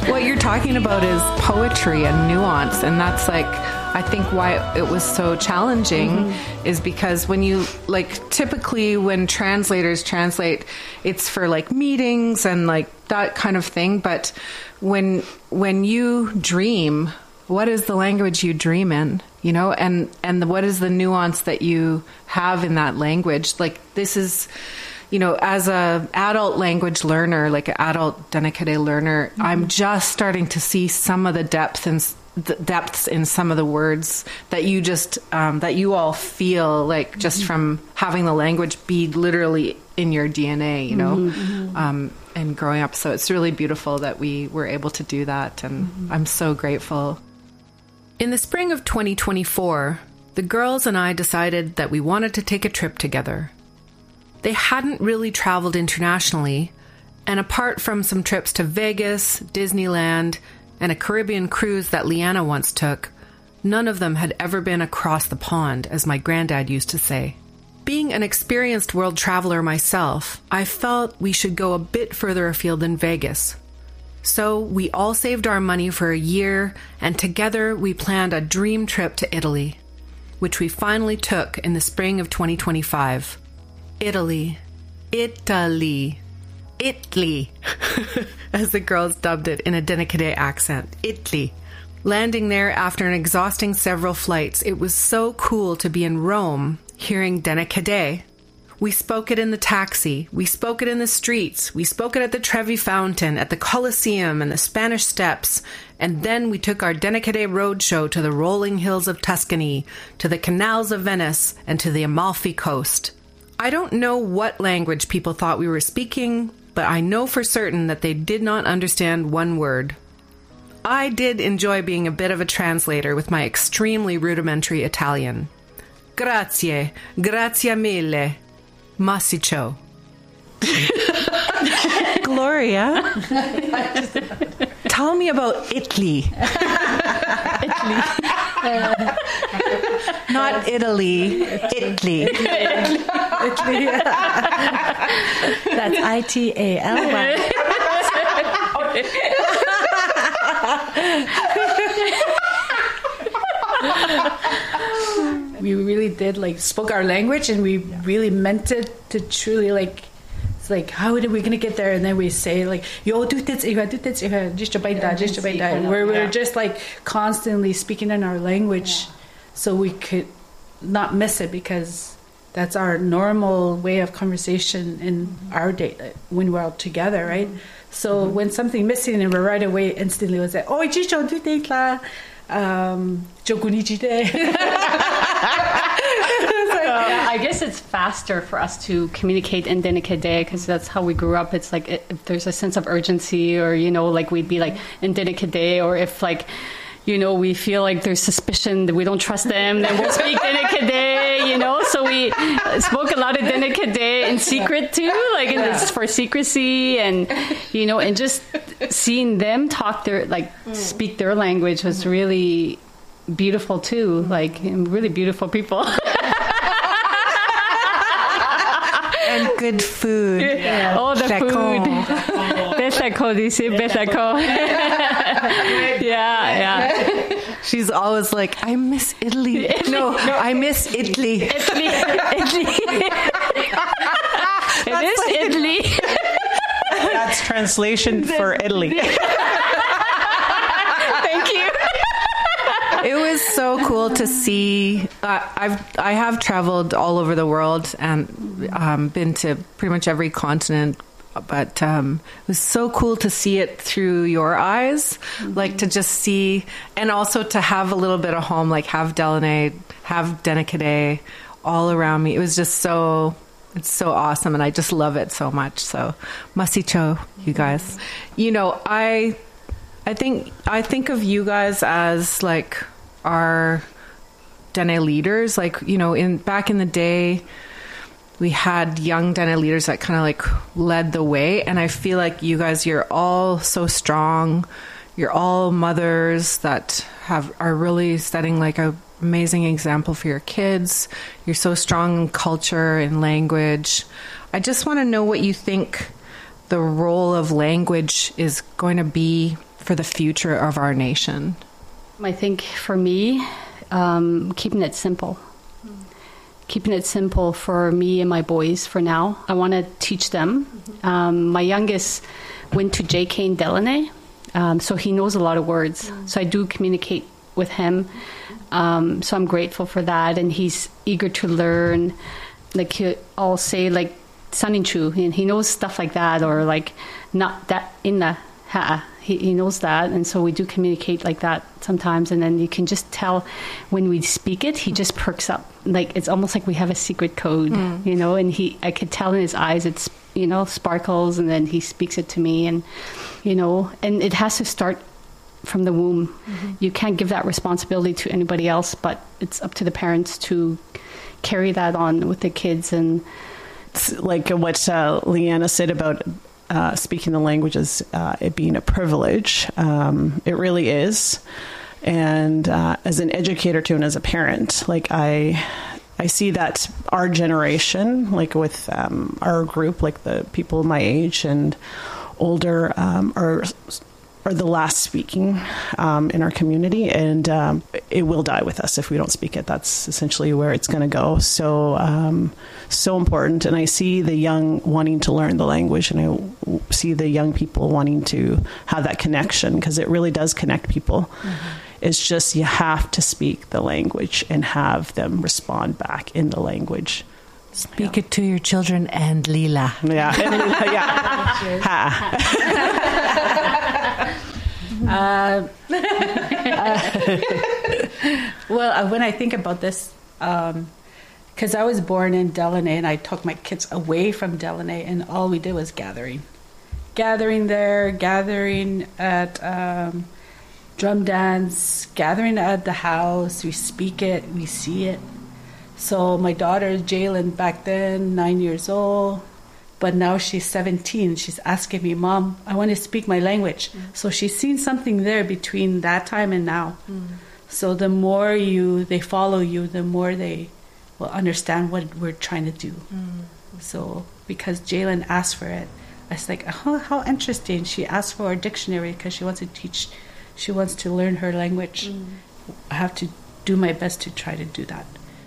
what you're talking about is poetry and nuance, and that's like, I think why it was so challenging is because when you, like, typically when translators translate, it's for like meetings and like that kind of thing. But when you dream, what is the language you dream in, you know, and what is the nuance that you have in that language? Like, this is, you know, as a adult language learner, like an adult Dene Cadet learner, I'm just starting to see some of the depths in some of the words that you just that you all feel, like, just from having the language be literally in your DNA, you know, and growing up. So it's really beautiful that we were able to do that, and I'm so grateful. In the spring of 2024, the girls and I decided that we wanted to take a trip together. They hadn't really traveled internationally, and apart from some trips to Vegas, Disneyland, and a Caribbean cruise that Leanna once took, none of them had ever been across the pond, as my granddad used to say. Being an experienced world traveler myself, I felt we should go a bit further afield than Vegas. So we all saved our money for a year, and together we planned a dream trip to Italy, which we finally took in the spring of 2025. Italy. Italy. Italy, as the girls dubbed it in a Dene Cadet accent. Italy. Landing there after an exhausting several flights, it was so cool to be in Rome, hearing Dene Cadet. We spoke it in the taxi, we spoke it in the streets, we spoke it at the Trevi Fountain, at the Colosseum and the Spanish Steps, and then we took our Dene Cadet roadshow to the rolling hills of Tuscany, to the canals of Venice, and to the Amalfi Coast. I don't know what language people thought we were speaking, but I know for certain that they did not understand one word. I did enjoy being a bit of a translator with my extremely rudimentary Italian. Grazie, grazie mille, massiccio. Gloria, tell me about Italy. Italy. Not Italy, Italy. Italy. That's ITALY. We really did, like, spoke our language, and we really meant it to truly, like, it's like, how are we going to get there? And then we say, like, yo, do this, where we're just, like, constantly speaking in our language so we could not miss it, because that's our normal way of conversation in our day when we're all together, right? So when something missing, and we're right away instantly was like, oh, I guess it's faster for us to communicate in Dene Cadet because that's how we grew up. It's like if there's a sense of urgency, or, you know, like we'd be like in Dene Cadet, or if, like, you know, we feel like there's suspicion that we don't trust them, then we'll speak Dene Cadet, you know. So we spoke a lot of Dene Cadet in secret too, like for secrecy, and, you know, and just seeing them talk speak their language was really beautiful too, like, really beautiful people. And good food. Yeah. Oh, the food. Bethaco, they say Bethaco. Yeah. She's always like, I miss Italy. No, I miss Italy. Italy. It is Italy. That's translation for Italy. Thank you. It was so cool to see. I have traveled all over the world and been to pretty much every continent, but it was so cool to see it through your eyes, like to just see, and also to have a little bit of home, like have Dene Cadet all around me. It was just so, it's so awesome, and I just love it so much. So, Masicho, you guys. You know, I think of you guys as like our Dene leaders. Like, you know, back in the day, we had young Dene leaders that kind of like led the way, and I feel like you guys, you're all so strong. You're all mothers that are really setting like a amazing example for your kids. You're so strong in culture and language. I just want to know what you think the role of language is going to be for the future of our nation? I think for me, keeping it simple. Keeping it simple for me and my boys for now. I want to teach them. My youngest went to JK in Delaney, so he knows a lot of words. So I do communicate with him. So I'm grateful for that. And he's eager to learn. Like I'll say like Saninchu, and he knows stuff like that, or like not that in the ha. He knows that, and so we do communicate like that sometimes. And then you can just tell when we speak it, he just perks up. Like it's almost like we have a secret code, you know. And I could tell in his eyes, it's sparkles, and then he speaks it to me, and and it has to start from the womb. You can't give that responsibility to anybody else, but it's up to the parents to carry that on with the kids. And it's like what Leanna said about speaking the languages, it being a privilege. It really is. And as an educator too, and as a parent, like I see that our generation, like with our group, like the people my age and older, are the last speaking in our community, and it will die with us if we don't speak it. That's essentially where it's going to go. So so important. And I see the young wanting to learn the language, and I see the young people wanting to have that connection, because it really does connect people. It's just you have to speak the language and have them respond back in the language. Speak it to your children and Lila. Yeah, and Lila, yeah. Ha. Well, when I think about this, because I was born in Delaney, and I took my kids away from Delaney, and all we did was gathering there, gathering at drum dance, gathering at the house. We speak it, we see it. So my daughter, Jalen, back then, 9 years old, but now she's 17. She's asking me, Mom, I want to speak my language. So she's seen something there between that time and now. So the more they follow you, the more they will understand what we're trying to do. So because Jalen asked for it, I was like, oh, how interesting. She asked for a dictionary because she wants to teach, she wants to learn her language. I have to do my best to try to do that.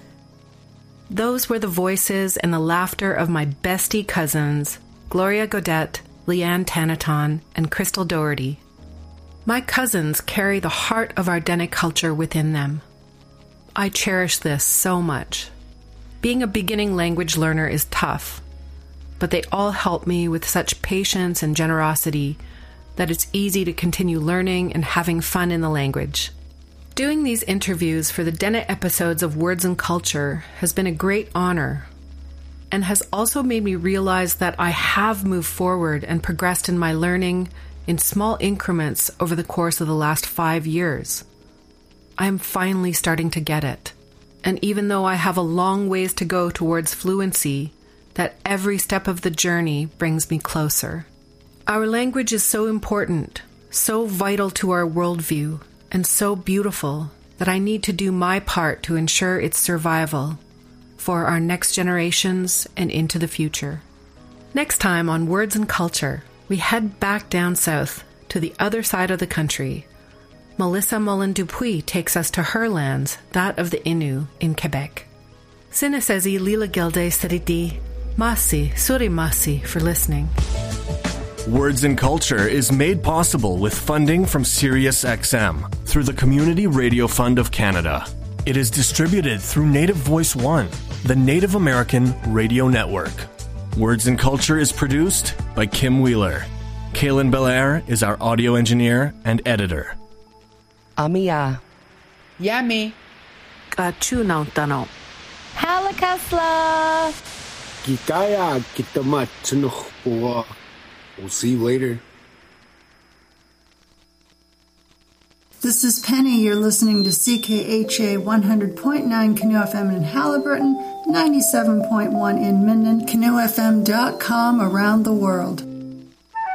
Those were the voices and the laughter of my bestie cousins, Gloria Godet, Leanne Tanaton, and Crystal Doherty. My cousins carry the heart of our Dene culture within them. I cherish this so much. Being a beginning language learner is tough, but they all help me with such patience and generosity that it's easy to continue learning and having fun in the language. Doing these interviews for the Dene episodes of Words and Culture has been a great honor, and has also made me realize that I have moved forward and progressed in my learning in small increments over the course of the last 5 years. I am finally starting to get it, and even though I have a long ways to go towards fluency, that every step of the journey brings me closer. Our language is so important, so vital to our worldview, and so beautiful that I need to do my part to ensure its survival for our next generations and into the future. Next time on Words and Culture, we head back down south to the other side of the country. Melissa Mullen-Dupuis takes us to her lands, that of the Innu in Quebec. Sinesezi Lila Gilde Seriti, Masi, Suri Masi for listening. Words and Culture is made possible with funding from SiriusXM through the Community Radio Fund of Canada. It is distributed through Native Voice One, the Native American radio network. Words and Culture is produced by Kim Wheeler. Kaylin Belair is our audio engineer and editor. Amia. Yami. Kachunauntano. Halakasla. Gikaya kitamat tsunukhua. We'll see you later. This is Penny. You're listening to CKHA 100.9 Canoe FM in Haliburton, 97.1 in Minden, canoefm.com around the world.